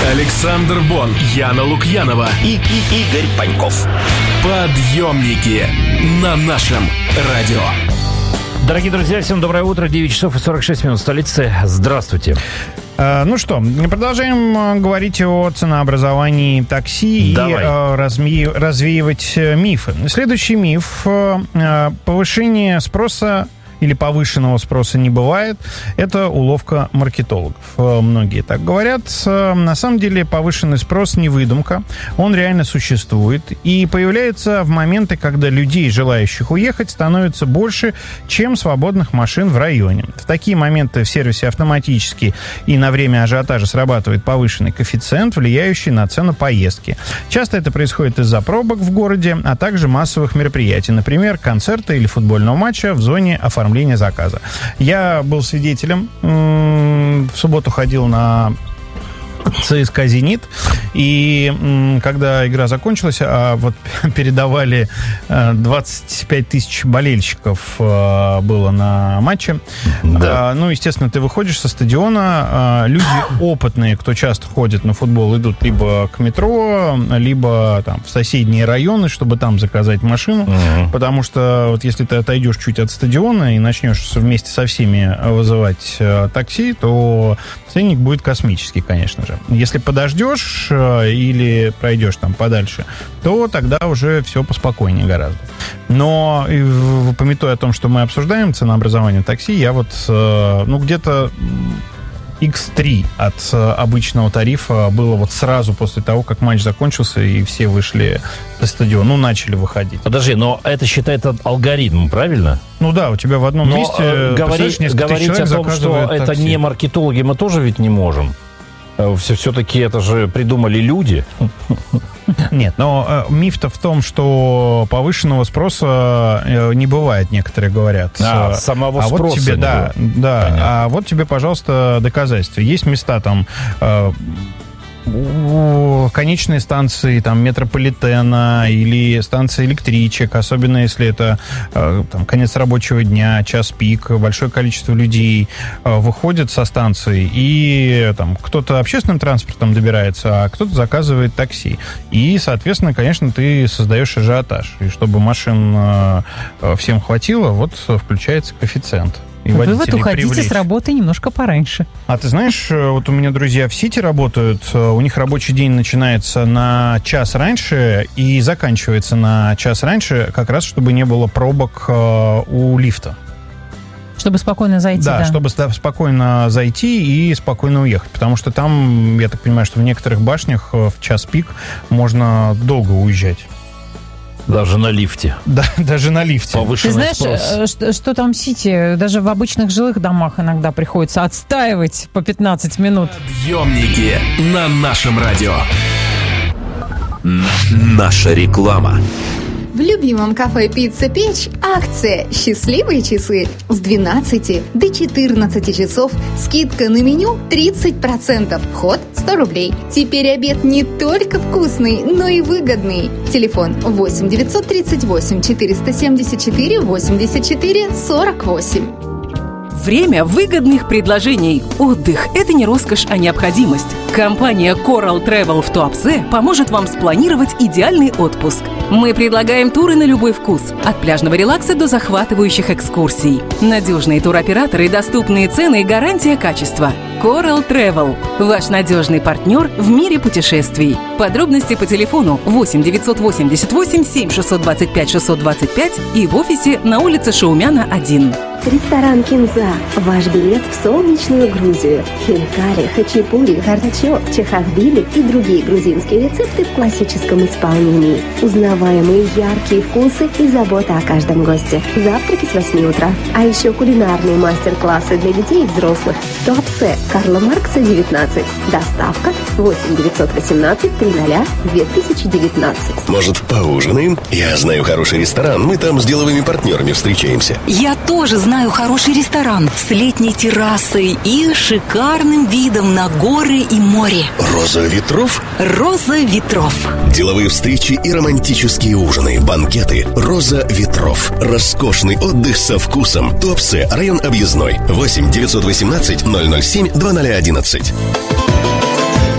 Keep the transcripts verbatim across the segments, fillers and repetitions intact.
Александр Бон, Яна Лукьянова и, и Игорь Паньков. Подъемники на нашем радио. Дорогие друзья, всем доброе утро. девять часов и сорок шесть минут в столице. Здравствуйте. Ну что, продолжаем говорить о ценообразовании такси. Давай. И разви- развеивать мифы. Следующий миф. Повышение спроса или повышенного спроса не бывает. Это уловка маркетологов. Многие так говорят. На самом деле повышенный спрос не выдумка. Он реально существует. И появляется в моменты, когда людей, желающих уехать, становится больше, чем свободных машин в районе. В такие моменты в сервисе автоматически и на время ажиотажа срабатывает повышенный коэффициент, влияющий на цену поездки. Часто это происходит из-за пробок в городе, а также массовых мероприятий. Например, концерта или футбольного матча в зоне оформления заказа. Я был свидетелем. В субботу ходил на ЦСКА «Зенит». И м, когда игра закончилась, а вот передавали э, двадцать пять тысяч болельщиков э, было на матче. Да. А, ну, естественно, ты выходишь со стадиона. А, люди опытные, кто часто ходит на футбол, идут либо к метро, либо там, в соседние районы, чтобы там заказать машину. Угу. Потому что вот если ты отойдешь чуть от стадиона и начнешь вместе со всеми вызывать э, такси, то ценник будет космический, конечно же. Если подождешь или пройдешь там подальше, то тогда уже все поспокойнее гораздо. Но, помятуя о том, что мы обсуждаем ценообразование такси, я вот, ну, где-то икс три от обычного тарифа было вот сразу после того, как матч закончился, и все вышли со стадиона, ну, начали выходить. Подожди, но это считает алгоритм, правильно? Ну да, у тебя в одном но месте... Говорить, говорить о том, что такси. Это не маркетологи, мы тоже ведь не можем. Все, все-таки это же придумали люди. Нет, но э, миф-то в том, что повышенного спроса э, не бывает, некоторые говорят. А, самого а спроса вот тебе, да, да, а вот тебе, пожалуйста, доказательства. Есть места там... Э, конечные станции там метрополитена или станции электричек, особенно если это э, там, конец рабочего дня, час пик, большое количество людей э, выходит со станции, и там кто-то общественным транспортом добирается, а кто-то заказывает такси. И, соответственно, конечно, ты создаешь ажиотаж. И чтобы машин э, всем хватило, вот включается коэффициент. И вы вот уходите привлечь. С работы немножко пораньше. А ты знаешь, вот у меня друзья в Сити работают, у них рабочий день начинается на час раньше и заканчивается на час раньше, как раз чтобы не было пробок у лифта. Чтобы спокойно зайти, да. Да, чтобы спокойно зайти и спокойно уехать. Потому что там, я так понимаю, что в некоторых башнях в час пик можно долго уезжать. Даже на лифте. Да, даже на лифте. Повышенный Ты знаешь, спрос. Что, что там в Сити, даже в обычных жилых домах иногда приходится отстаивать по пятнадцать минут. Подъемники на нашем радио. Наша реклама. В любимом кафе «Пицца Печь» акция «Счастливые часы» с двенадцати до четырнадцати часов. Скидка на меню тридцать процентов. Вход сто рублей. Теперь обед не только вкусный, но и выгодный. Телефон восемь девятьсот тридцать восемь четыреста семьдесят четыре восемьдесят четыре сорок восемь. Время выгодных предложений. Отдых – это не роскошь, а необходимость. Компания Coral Travel в Туапсе поможет вам спланировать идеальный отпуск. Мы предлагаем туры на любой вкус. От пляжного релакса до захватывающих экскурсий. Надежные туроператоры, доступные цены и гарантия качества. Coral Travel – ваш надежный партнер в мире путешествий. Подробности по телефону восемь девятьсот восемьдесят восемь семь шестьсот двадцать пять шестьсот двадцать пять и в офисе на улице Шаумяна, один. Ресторан «Кинза» – ваш билет в солнечную Грузию. Хинкали, хачапури, горчачок, чахахбили и другие грузинские рецепты в классическом исполнении. Узнаваемые яркие вкусы и забота о каждом госте. Завтраки с восьми утра. А еще кулинарные мастер-классы для детей и взрослых. Туапсе, Карла Маркса, девятнадцать. Доставка восемь девятьсот восемнадцать триста две тысячи девятнадцать. Может, поужинаем? Я знаю хороший ресторан. Мы там с деловыми партнерами встречаемся. Я тоже знаю хороший ресторан с летней террасой и шикарным видом на горы и море. «Роза ветров»? «Роза ветров». Деловые встречи и романтические ужины, банкеты. «Роза ветров». Роскошный отдых со вкусом. Туапсе, район Объездной. восемь девятьсот восемнадцать ноль ноль семь двадцать ноль одиннадцать.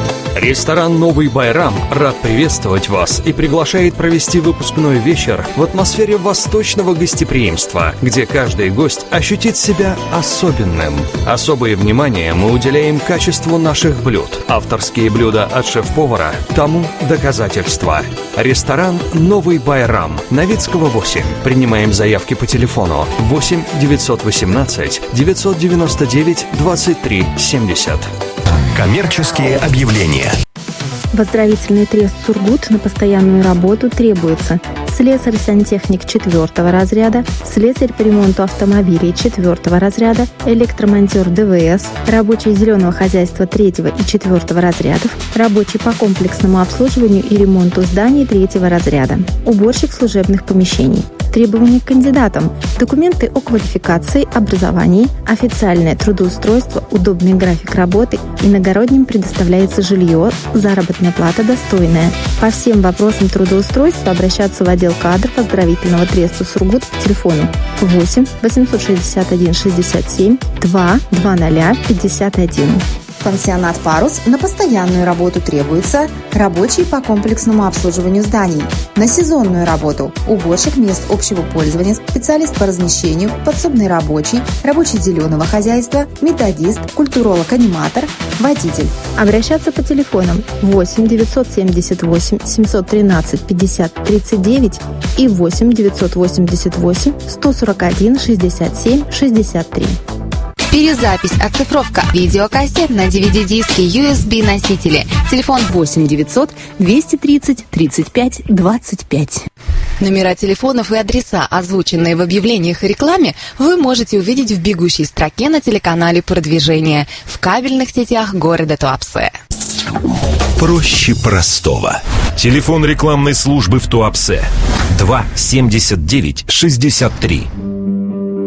Ресторан «Новый Байрам» рад приветствовать вас и приглашает провести выпускной вечер в атмосфере восточного гостеприимства, где каждый гость ощутит себя особенным. Особое внимание мы уделяем качеству наших блюд. Авторские блюда от шеф-повара тому доказательства. Ресторан «Новый Байрам», Новицкого восемь. Принимаем заявки по телефону восемь девятьсот восемнадцать девятьсот девяносто девять двадцать три семьдесят. Коммерческие объявления. В оздоровительный трест «Сургут» на постоянную работу требуется слесарь-сантехник четвертого разряда, слесарь по ремонту автомобилей четвертого разряда, электромонтер ДВС, рабочий зеленого хозяйства третьего и четвертого разрядов, рабочий по комплексному обслуживанию и ремонту зданий третьего разряда, уборщик служебных помещений. Требования к кандидатам: документы о квалификации, образовании, официальное трудоустройство, удобный график работы, иногородним предоставляется жилье, заработная плата достойная. По всем вопросам трудоустройства обращаться в отдел кадров оздоровительного треста «Сургут» по телефону восемь восемьсот шестьдесят один шестьдесят семь два двадцать пятьдесят один. Пансионат «Парус» на постоянную работу требуется рабочий по комплексному обслуживанию зданий. На сезонную работу уборщик мест общего пользования, специалист по размещению, подсобный рабочий, рабочий зеленого хозяйства, методист, культуролог-аниматор, водитель. Обращаться по телефонам восемь девятьсот семьдесят восемь семьсот тринадцать пятьдесят тридцать девять и восемь девятьсот восемьдесят восемь сто сорок один шестьдесят семь шестьдесят три. Перезапись, оцифровка, видеокассет на ди ви ди-диски, ю эс би-носители. Телефон восемь девятьсот двести тридцать тридцать пять двадцать пять. Номера телефонов и адреса, озвученные в объявлениях и рекламе, вы можете увидеть в бегущей строке на телеканале «Продвижение» в кабельных сетях города Туапсе. Проще простого. Телефон рекламной службы в Туапсе два семьдесят девять шестьдесят три.